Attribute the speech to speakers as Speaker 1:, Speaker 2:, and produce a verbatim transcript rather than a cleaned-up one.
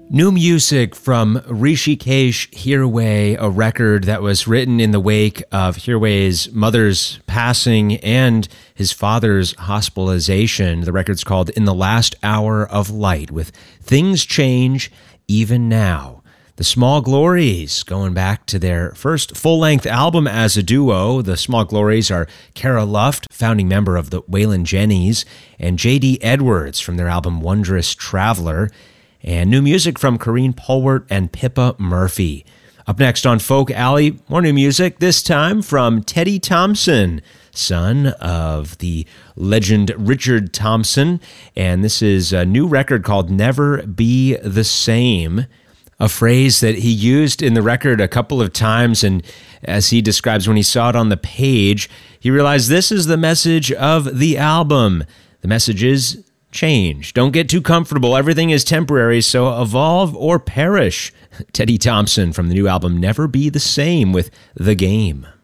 Speaker 1: New music from Hrishikesh Hirway, a record that was written in the wake of Hirway's mother's passing and his father's hospitalization. The record's called In the Last Hour of Light, with Things Change Even Now. The Small Glories, going back to their first full-length album as a duo. The Small Glories are Cara Luft, founding member of the Waylon Jennings, and J D Edwards from their album Wondrous Traveler. And new music from Corrine Polwart and Pippa Murphy. Up next on Folk Alley, more new music, this time from Teddy Thompson, son of the legend Richard Thompson. And this is a new record called Never Be the Same, a phrase that he used in the record a couple of times. And as he describes, when he saw it on the page, he realized this is the message of the album. The message is change. Don't get too comfortable. Everything is temporary, so evolve or perish. Teddy Thompson from the new album Never Be the Same with The Game.